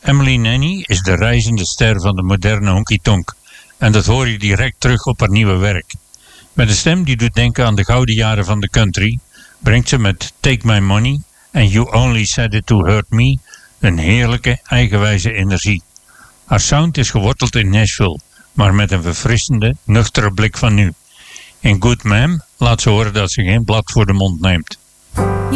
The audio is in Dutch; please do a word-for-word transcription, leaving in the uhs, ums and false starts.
Emily Nanny is de reizende ster van de moderne honky-tonk en dat hoor je direct terug op haar nieuwe werk. Met een stem die doet denken aan de gouden jaren van de country, brengt ze met Take My Money en You Only Said It To Hurt Me een heerlijke eigenwijze energie. Haar sound is geworteld in Nashville, maar met een verfrissende, nuchtere blik van nu. In Good Ma'am laat ze horen dat ze geen blad voor de mond neemt.